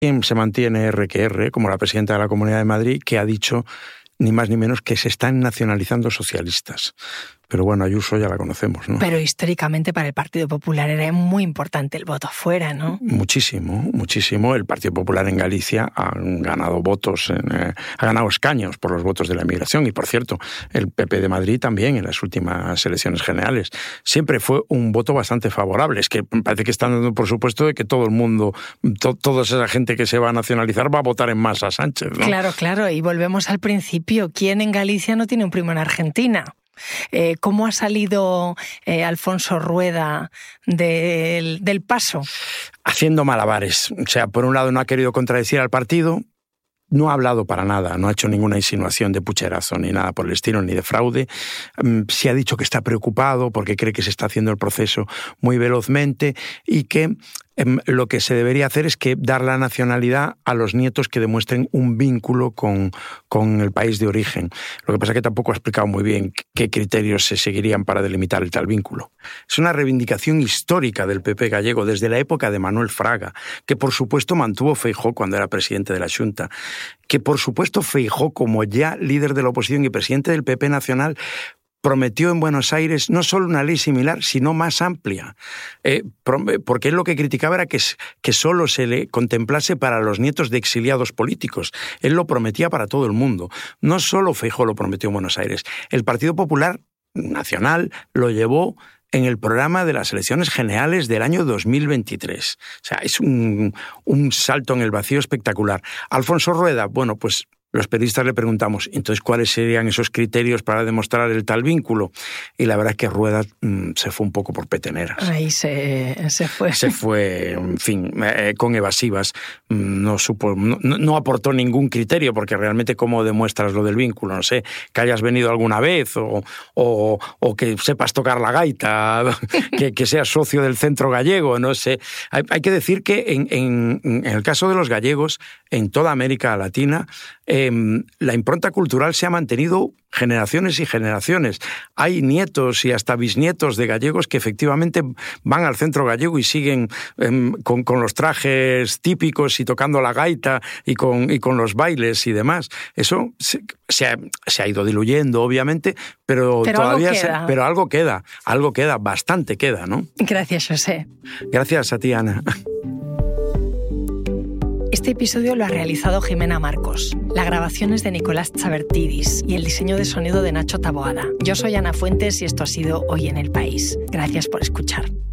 Se mantiene R que R, como la presidenta de la Comunidad de Madrid, que ha dicho ni más ni menos que se están nacionalizando socialistas. Pero bueno, Ayuso ya la conocemos, ¿no? Pero históricamente para el Partido Popular era muy importante el voto fuera, ¿no? Muchísimo, muchísimo. El Partido Popular en Galicia ha ganado votos, ha ganado escaños por los votos de la inmigración. Y por cierto, el PP de Madrid también en las últimas elecciones generales. Siempre fue un voto bastante favorable. Es que parece que están dando por supuesto de que todo el mundo, toda esa gente que se va a nacionalizar va a votar en masa a Sánchez, ¿no? Claro, claro. Y volvemos al principio. ¿Quién en Galicia no tiene un primo en Argentina? ¿Cómo ha salido Alfonso Rueda del paso? Haciendo malabares. O sea, por un lado no ha querido contradecir al partido, no ha hablado para nada, no ha hecho ninguna insinuación de pucherazo ni nada por el estilo, ni de fraude. Sí ha dicho que está preocupado porque cree que se está haciendo el proceso muy velozmente y que lo que se debería hacer es que dar la nacionalidad a los nietos que demuestren un vínculo con el país de origen. Lo que pasa es que tampoco ha explicado muy bien qué criterios se seguirían para delimitar el tal vínculo. Es una reivindicación histórica del PP gallego desde la época de Manuel Fraga, que por supuesto mantuvo Feijóo cuando era presidente de la Xunta, que por supuesto Feijóo, como ya líder de la oposición y presidente del PP nacional, prometió en Buenos Aires no solo una ley similar, sino más amplia. Porque él lo que criticaba era que solo se le contemplase para los nietos de exiliados políticos. Él lo prometía para todo el mundo. No solo Feijóo lo prometió en Buenos Aires. El Partido Popular Nacional lo llevó en el programa de las elecciones generales del año 2023. O sea, es un salto en el vacío espectacular. Alfonso Rueda, bueno, pues los periodistas le preguntamos, entonces, ¿cuáles serían esos criterios para demostrar el tal vínculo? Y la verdad es que Rueda se fue un poco por peteneras. Ahí se fue. Se fue, en fin, con evasivas. No aportó ningún criterio, porque realmente ¿cómo demuestras lo del vínculo? No sé, que hayas venido alguna vez o que sepas tocar la gaita, que seas socio del Centro Gallego, no sé. Hay que decir que en el caso de los gallegos, en toda América Latina, la impronta cultural se ha mantenido generaciones y generaciones. Hay nietos y hasta bisnietos de gallegos que efectivamente van al Centro Gallego y siguen con los trajes típicos y tocando la gaita y con los bailes y demás. Eso se ha ido diluyendo, obviamente, pero todavía algo queda, bastante queda, ¿no? Gracias, José. Gracias a ti, Ana. Este episodio lo ha realizado Jimena Marcos. La grabación es de Nicolás Chabertidis y el diseño de sonido de Nacho Taboada. Yo soy Ana Fuentes y esto ha sido Hoy en el País. Gracias por escuchar.